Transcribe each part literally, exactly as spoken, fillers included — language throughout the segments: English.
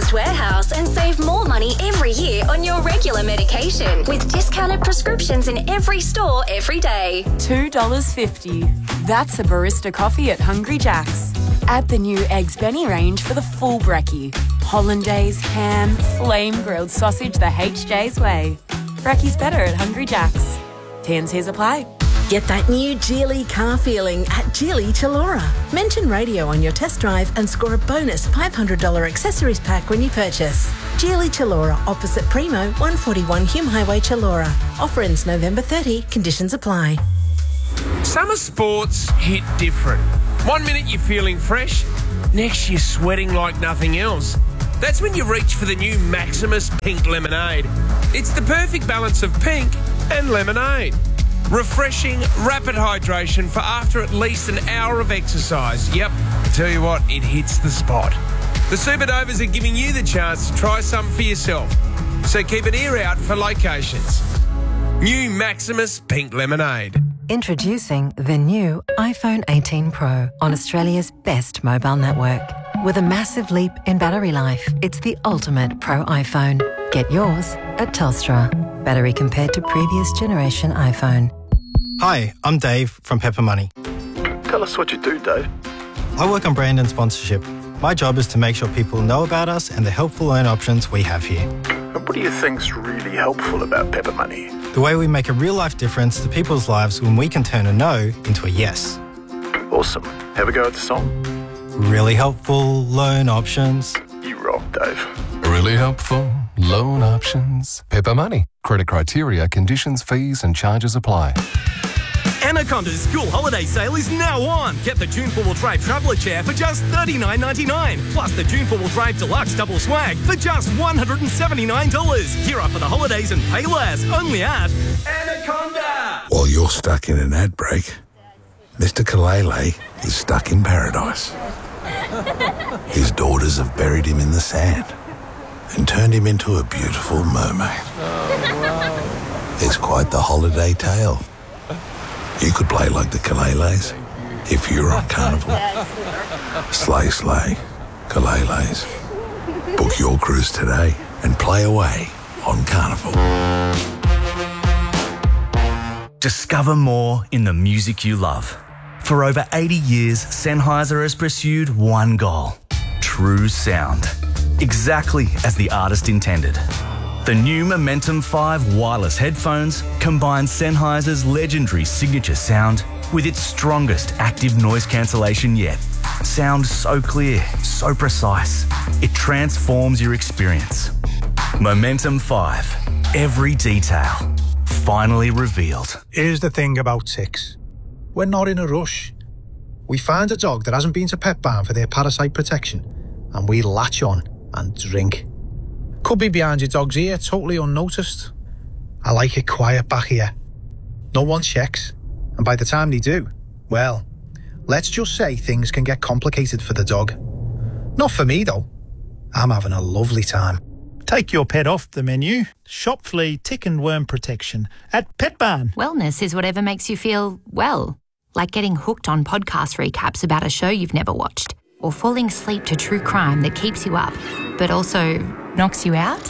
Chemist Warehouse and save more money every year on your regular medication with discounted prescriptions in every store every day. two dollars fifty. That's a barista coffee at Hungry Jack's. Add the new Eggs Benny range for the full brekkie. Hollandaise, ham, flame grilled sausage the H J's way. Brekkie's better at Hungry Jack's. T and C's apply. Get that new Geely car feeling at Geely Chilora. Mention radio on your test drive and score a bonus five hundred dollars accessories pack when you purchase. Geely Chilora, opposite Primo, one forty-one Hume Highway, Chilora. Offer ends November thirtieth. Conditions apply. Summer sports hit different. One minute you're feeling fresh, next you're sweating like nothing else. That's when you reach for the new Maximus Pink Lemonade. It's the perfect balance of pink and lemonade. Refreshing, rapid hydration for after at least an hour of exercise. Yep, tell you what, it hits the spot. The Superdovers are giving you the chance to try some for yourself. So keep an ear out for locations. New Maximus Pink Lemonade. Introducing the new iPhone eighteen Pro on Australia's best mobile network. With a massive leap in battery life, it's the ultimate Pro iPhone. Get yours at Telstra. Battery compared to previous generation iPhone. Hi, I'm Dave from Pepper Money. Tell us what you do, Dave. I work on brand and sponsorship. My job is to make sure people know about us and the helpful loan options we have here. And what do you think's really helpful about Pepper Money? The way we make a real-life difference to people's lives when we can turn a no into a yes. Awesome. Have a go at the song. Really helpful loan options. You rock, Dave. Really helpful loan options. Pepper Money. Credit criteria, conditions, fees and charges apply. Anaconda's school holiday sale is now on. Get the June four-wheel drive traveller chair for just thirty-nine ninety-nine. Plus the June four-wheel drive deluxe double swag for just one hundred seventy-nine dollars. Gear up for the holidays and pay less. Only at Anaconda. While you're stuck in an ad break, Mister Kalele is stuck in paradise. His daughters have buried him in the sand and turned him into a beautiful mermaid. Oh, wow. It's quite the holiday tale. You could play like the Kaleles if you're on Carnival. Slay, slay, Kaleles. Book your cruise today and play away on Carnival. Discover more in the music you love. For over eighty years, Sennheiser has pursued one goal: true sound. Exactly as the artist intended. The new Momentum five wireless headphones combine Sennheiser's legendary signature sound with its strongest active noise cancellation yet. Sound so clear, so precise, it transforms your experience. Momentum five, every detail, finally revealed. Here's the thing about ticks. We're not in a rush. We find a dog that hasn't been to Pet Barn for their parasite protection, and we latch on and drink. Could be behind your dog's ear, totally unnoticed. I like it quiet back here. No one checks, and by the time they do, well, let's just say things can get complicated for the dog. Not for me, though. I'm having a lovely time. Take your pet off the menu. Shop flea, tick and worm protection at Pet Barn. Wellness is whatever makes you feel well, like getting hooked on podcast recaps about a show you've never watched, or falling asleep to true crime that keeps you up, but also knocks you out?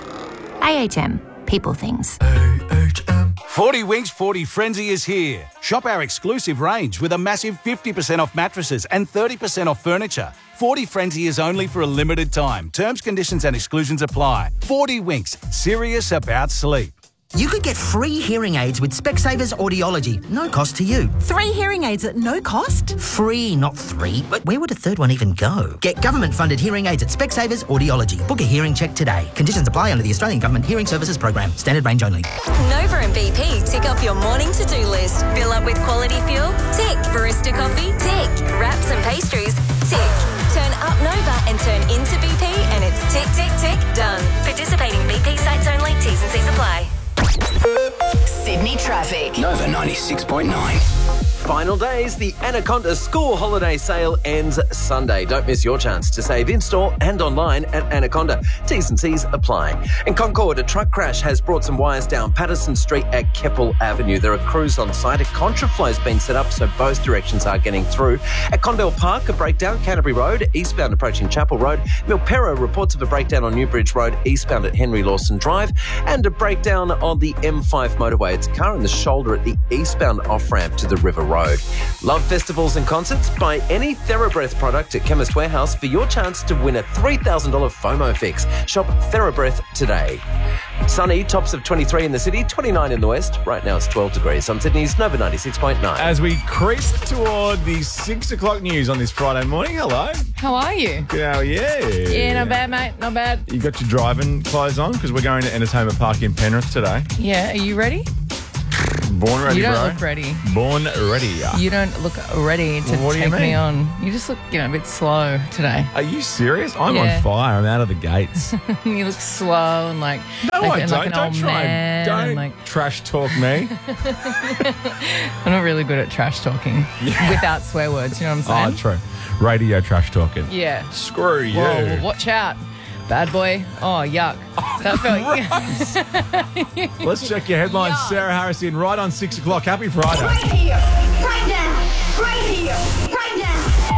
A H M. People things. A H M. forty Winks forty Frenzy is here. Shop our exclusive range with a massive fifty percent off mattresses and thirty percent off furniture. forty Frenzy is only for a limited time. Terms, conditions and exclusions apply. forty Winks. Serious about sleep. You could get free hearing aids with Specsavers Audiology. No cost to you. Three hearing aids at no cost? Free, not three. But where would a third one even go? Get government-funded hearing aids at Specsavers Audiology. Book a hearing check today. Conditions apply under the Australian Government Hearing Services Program. Standard range only. Nova and B P tick off your morning to-do list. Fill up with quality fuel? Tick. Barista coffee? Tick. Wraps and pastries? Tick. Turn up Nova and turn into B P and it's tick, tick, tick, done. Participating B P sites only. T's and C's apply. Sydney traffic. Nova ninety-six point nine. final days. The Anaconda School Holiday Sale ends Sunday. Don't miss your chance to save in-store and online at Anaconda. T's and C's apply. In Concord, a truck crash has brought some wires down Patterson Street at Keppel Avenue. There are crews on site. A contraflow's been set up so both directions are getting through. At Condell Park, a breakdown, Canterbury Road, eastbound approaching Chapel Road. Milperra, reports of a breakdown on Newbridge Road, eastbound at Henry Lawson Drive. And a breakdown on the M five motorway. It's a car in the shoulder at the eastbound off-ramp to the River Road. Love festivals and concerts? Buy any TheraBreath product at Chemist Warehouse for your chance to win a three thousand dollars FOMO fix. Shop TheraBreath today. Sunny, tops of twenty-three in the city, twenty-nine in the west. Right now it's twelve degrees. I'm Sydney's Nova ninety-six point nine. As we creep toward the six o'clock news on this Friday morning, hello. How are you? Good, how are you? Yeah, not bad, mate. Not bad. You got your driving clothes on because we're going to Entertainment Park in Penrith today. Yeah, are you ready? Born ready, You don't bro. look ready. Born ready. You don't look ready to Well, what do you take me mean? on. You just look, you know, a bit slow today. Are you serious? I'm Yeah. on fire. I'm out of the gates. You look slow and like No, like, I and don't. like an don't old try. man. Don't and like trash talk me. I'm not really good at trash talking without swear words. You know what I'm Oh, saying? true. Radio trash talking. Yeah. Screw you. Whoa, well, watch out, bad boy. Oh, yuck. That felt. Let's check your headlines. Sarah Harris in right on six o'clock. Happy Friday. Right here, right now, right here, right now.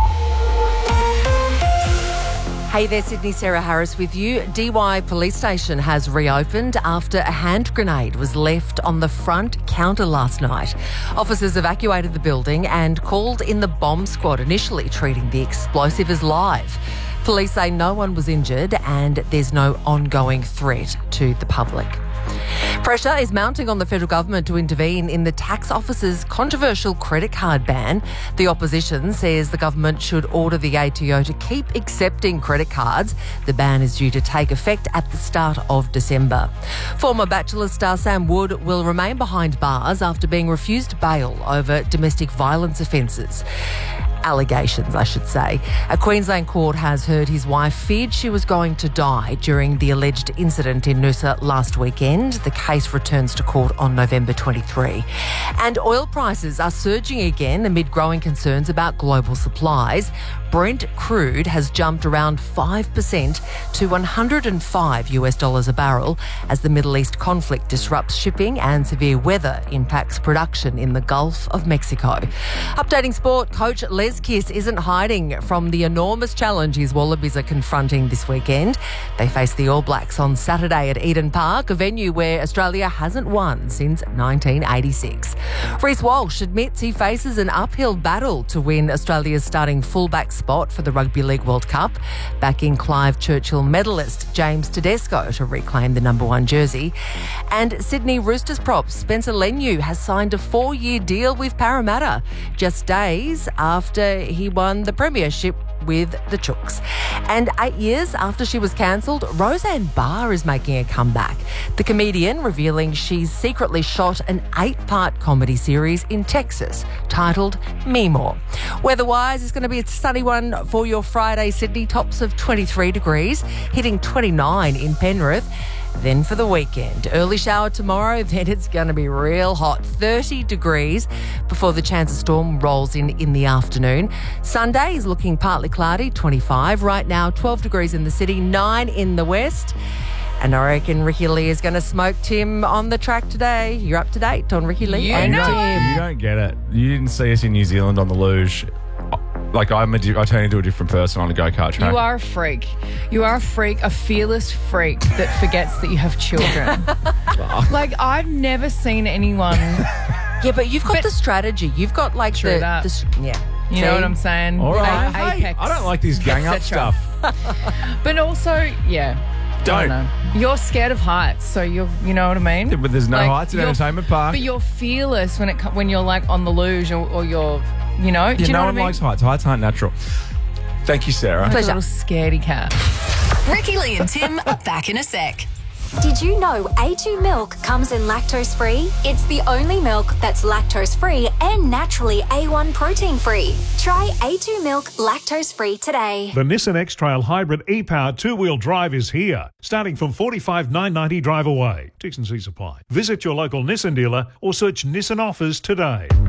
Hey there, Sydney, Sarah Harris with you. D Y Police Station has reopened after a hand grenade was left on the front counter last night. Officers evacuated the building and called in the bomb squad, initially treating the explosive as live. Police say no one was injured and there's no ongoing threat to the public. Pressure is mounting on the federal government to intervene in the tax office's controversial credit card ban. The opposition says the government should order the A T O to keep accepting credit cards. The ban is due to take effect at the start of December. Former Bachelor star Sam Wood will remain behind bars after being refused bail over domestic violence offences. Allegations, I should say. A Queensland court has heard his wife feared she was going to die during the alleged incident in Noosa last weekend. The case returns to court on November twenty-third. And oil prices are surging again amid growing concerns about global supplies. Brent crude has jumped around five percent to one hundred five US dollars a barrel as the Middle East conflict disrupts shipping and severe weather impacts production in the Gulf of Mexico. Updating sport, coach Les Kiss isn't hiding from the enormous challenge his Wallabies are confronting this weekend. They face the All Blacks on Saturday at Eden Park, a venue where Australia hasn't won since nineteen eighty-six. Reece Walsh admits he faces an uphill battle to win Australia's starting fullback spot for the Rugby League World Cup, backing Clive Churchill medalist James Tedesco to reclaim the number one jersey. And Sydney Roosters prop Spencer Leniu has signed a four-year deal with Parramatta, just days after he won the premiership with the Chooks. And eight years after she was cancelled, Roseanne Barr is making a comeback. The comedian revealing she's secretly shot an eight-part comedy series in Texas titled Me More. Weather-wise, it's going to be a sunny one for your Friday, Sydney. Tops of twenty-three degrees, hitting twenty-nine in Penrith. Then for the weekend, early shower tomorrow, then it's going to be real hot, thirty degrees before the chance of storm rolls in in the afternoon. Sunday is looking partly cloudy, twenty-five. Right now, twelve degrees in the city, nine in the west. And I reckon Ricky Lee is going to smoke Tim on the track today. You're up to date on Ricky Lee You and don't, Tim. you don't get it. You didn't see us in New Zealand on the luge. Like, I'm a, di- I turn into a different person on a go-kart track. You are a freak. You are a freak, a fearless freak that forgets that you have children. Like, I've never seen anyone. Yeah, but you've got But- the strategy. You've got like True the, that. the s- yeah. You See? know what I'm saying? All right. A- Hey, Apex, I don't like this gang up et cetera. stuff. But also, yeah. I Don't. know. You're scared of heights, so you're, you know what I mean? Yeah, but there's no heights at you're- Entertainment Park. But you're fearless when it co- when you're like on the luge or, or you're, you know, do Yeah, you know no what I one mean? likes heights. Heights aren't natural. Thank you, Sarah. Like a little scaredy cat. Ricky Lee and Tim are back in a sec. Did you know A two milk comes in lactose free? It's the only milk that's lactose free and naturally A one protein free. Try A two milk lactose free today. The Nissan X-Trail Hybrid e-powered two-wheel drive is here, starting from forty-five thousand nine hundred ninety drive away. T's and C's apply. Visit your local Nissan dealer or search Nissan offers today.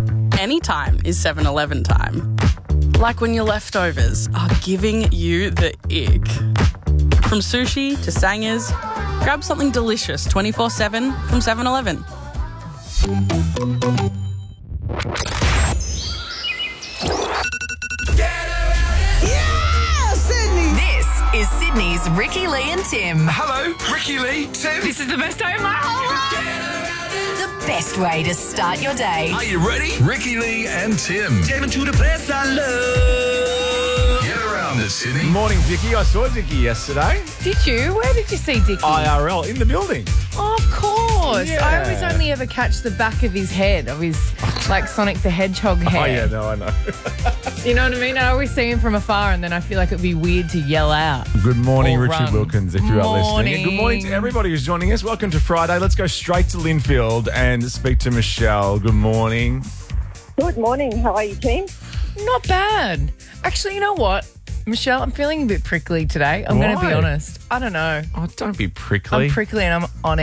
anytime is seven eleven time. Like when your leftovers are giving you the ick. From sushi to sangers, grab something delicious twenty-four seven from seven eleven. Yeah, Sydney! This is Sydney's Ricky Lee and Tim. Hello, Ricky Lee, Tim. This is the best day of my whole life. The best way to start your day. Are you ready? Ricky Lee and Tim. Taking to the place I love. Get around it, Sydney. Morning, Dickie. I saw Dickie yesterday. Did you? Where did you see Dickie? I R L, in the building. Oh, of course. Yeah. I always only ever catch the back of his head, of his, like, Sonic the Hedgehog hair. Oh, yeah, no, I know. You know what I mean? I always see him from afar and then I feel like it'd be weird to yell out. Good morning, Or Richard run. Wilkins, if you are listening. Morning. And good morning to everybody who's joining us. Welcome to Friday. Let's go straight to Linfield and speak to Michelle. Good morning. Good morning. How are you, team? Not bad. Actually, you know what? Michelle, I'm feeling a bit prickly today. I'm going to be Why? honest. I don't know. Oh, don't be prickly. I'm prickly and I'm on